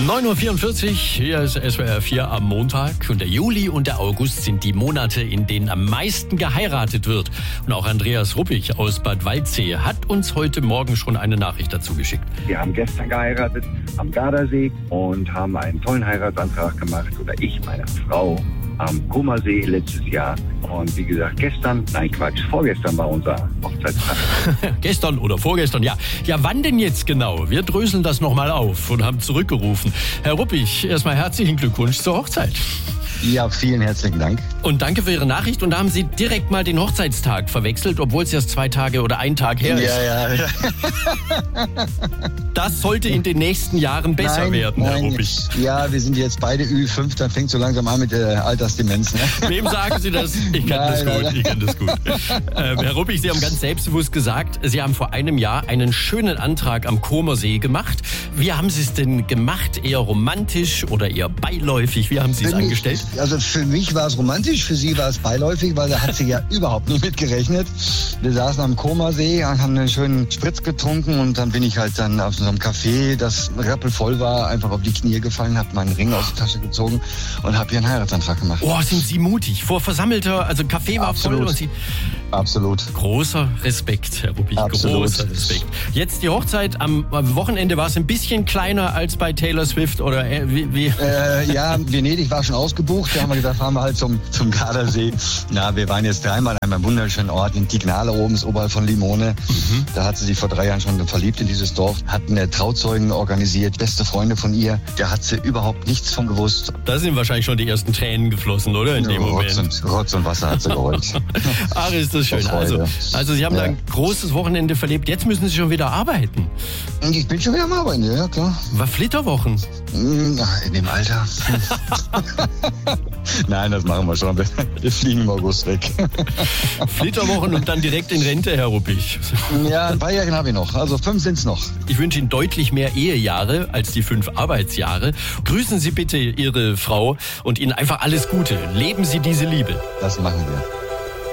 9.44 Uhr, hier ist SWR 4 am Montag. Und der Juli und der August sind die Monate, in denen am meisten geheiratet wird. Und auch Andreas Ruppig aus Bad Waldsee hat uns heute Morgen schon eine Nachricht dazu geschickt. Wir haben gestern geheiratet am Gardasee und haben einen tollen Heiratsantrag gemacht. Oder ich, meine Frau, am Comersee letztes Jahr. Und wie gesagt, vorgestern war unser Hochzeitstag. Gestern oder vorgestern, ja. Ja, wann denn jetzt genau? Wir dröseln das nochmal auf und haben zurückgerufen. Herr Ruppig, erstmal herzlichen Glückwunsch zur Hochzeit. Ja, vielen herzlichen Dank. Und danke für Ihre Nachricht. Und da haben Sie direkt mal den Hochzeitstag verwechselt, obwohl es erst 2 Tage oder 1 Tag her ist. Ja. Das sollte in den nächsten Jahren besser werden, Herr Ruppig. Ja, wir sind jetzt beide Ü5, dann fängt so langsam an mit der Altersdemenz. Ne? Wem sagen Sie das? Ich kann das gut. Herr Ruppig, Sie haben ganz selbstbewusst gesagt, Sie haben vor einem Jahr einen schönen Antrag am Comersee gemacht. Wie haben Sie es denn gemacht? Eher romantisch oder eher beiläufig? Wie haben Sie es angestellt? Also für mich war es romantisch, für sie war es beiläufig, weil da hat sie ja überhaupt nicht mit gerechnet. Wir saßen am Comersee und haben einen schönen Spritz getrunken und dann bin ich halt dann auf so einem Café, das rappelvoll war, einfach auf die Knie gefallen, habe meinen Ring aus der Tasche gezogen und habe ihr einen Heiratsantrag gemacht. Oh, sind Sie mutig. Vor versammelter, also Café war voll und Sie... Absolut. Großer Respekt, Herr Ruppig, großer Respekt. Jetzt die Hochzeit am Wochenende, war es ein bisschen kleiner als bei Taylor Swift oder wie? Ja, Venedig war schon ausgebucht, da haben wir gesagt, fahren wir halt zum Gardasee. Na, wir waren jetzt 3-mal an einem wunderschönen Ort in Tignale oben, ist oberhalb von Limone. Da hat sie sich vor 3 Jahren schon verliebt in dieses Dorf, hat eine Trauzeugen organisiert, beste Freunde von ihr, da hat sie überhaupt nichts von gewusst. Da sind wahrscheinlich schon die ersten Tränen geflossen, oder? In dem Moment. Rotz und Wasser hat sie geholt. Ach, ist das schön. Also Sie haben da ein großes Wochenende verlebt. Jetzt müssen Sie schon wieder arbeiten. Ich bin schon wieder am Arbeiten, ja klar. War Flitterwochen? In dem Alter. Nein, das machen wir schon. Wir fliegen im August weg. Flitterwochen und dann direkt in Rente, Herr Ruppig. Ja, ein paar Jahre habe ich noch. Also 5 sind es noch. Ich wünsche Ihnen deutlich mehr Ehejahre als die 5 Arbeitsjahre. Grüßen Sie bitte Ihre Frau und Ihnen einfach alles Gute. Leben Sie diese Liebe. Das machen wir.